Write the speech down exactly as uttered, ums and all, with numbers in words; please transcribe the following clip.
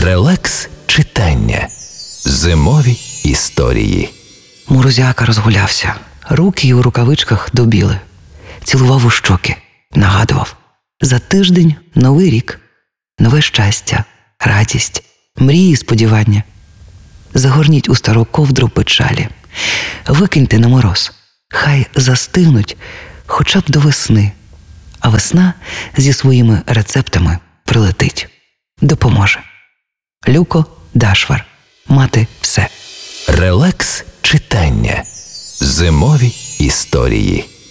Релакс читання. Зимові історії. Морозяка розгулявся. Руки й у рукавичках добіли. Цілував у щоки. Нагадував. За тиждень новий рік. Нове щастя, радість, мрії, сподівання. Загорніть у стару ковдру печалі. Викиньте на мороз. Хай застигнуть хоча б до весни. А весна зі своїми рецептами прилетить. Допоможе. Люко Дашвар. Мати все. Релакс читання. Зимові історії.